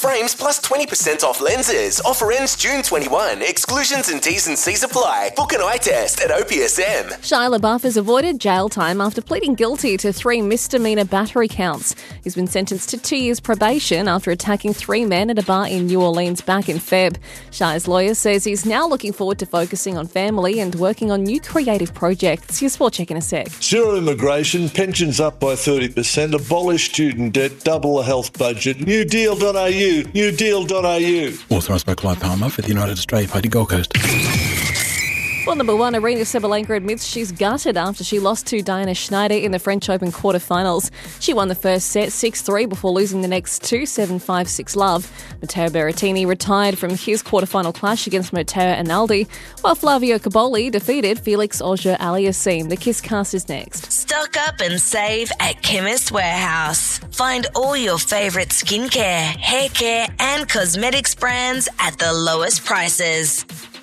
frames plus 20% off lenses. Offer ends June 21. Exclusions and T's and C's apply. Book an eye test at OPSM. Shia LaBeouf has avoided jail time after pleading guilty to 3 misdemeanor battery counts. He's been sentenced to 2 years probation after attacking 3 men at a bar in New Orleans back in Feb. Shia's lawyer says he's now looking forward to focusing on family and working on new creative projects. Your Sport Check in a sec. Zero immigration, pensions up by 30%, abolish student debt, double the health budget, newdeal.au, newdeal.au. Authorised by Clive Palmer for the United Australia Party Gold Coast. Well, number 1, Aryna Sabalenka admits she's gutted after she lost to Diana Schneider in the French Open quarterfinals. She won the first set 6-3 before losing the next 2 7-5, 6-love. Matteo Berrettini retired from his quarterfinal clash against Matteo Analdi, while Flavio Caboli defeated Felix Auger-Aliassime. The Kiss Cast is next. Stock up and save at Chemist Warehouse. Find all your favourite skincare, hair care and cosmetics brands at the lowest prices.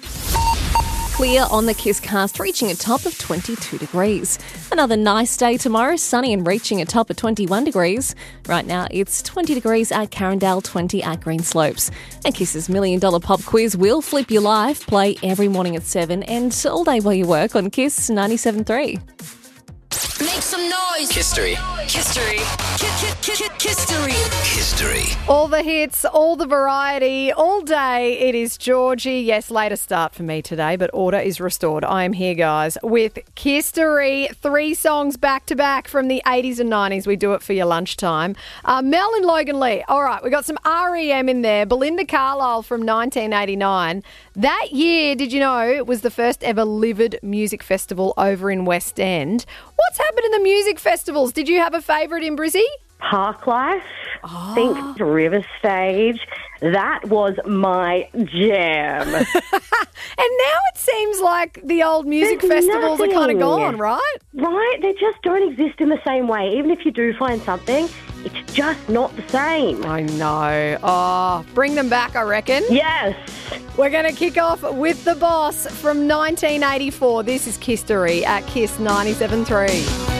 Clear on the Kiss Cast, reaching a top of 22 degrees. Another nice day tomorrow, sunny and reaching a top of 21 degrees. Right now, it's 20 degrees at Carindale, 20 at Greenslopes. And Kiss's $1 Million Pop Quiz will flip your life. Play every morning at 7 and all day while you work on Kiss 97.3. Make some noise. History. History. History. History. All the hits, all the variety, all day. It is Georgie. Yes, later start for me today, but order is restored. I am here, guys, with History. 3 songs back to back from the 80s and 90s. We do it for your lunchtime. Mel and Logan Lee. All right, we got some REM in there. Belinda Carlisle from 1989. That year, did you know, it was the first ever Livid Music Festival over in West End. What's happened in the music festivals? Did you have a favourite in Brizzy? Parklife, think River Stage. That was my jam. And now it seems like the old music festivals are kind of gone, right? Right? They just don't exist in the same way. Even if you do find something, it's just not the same. I know. Oh, bring them back, I reckon. Yes. We're going to kick off with The Boss from 1984. This is History at Kiss 97.3.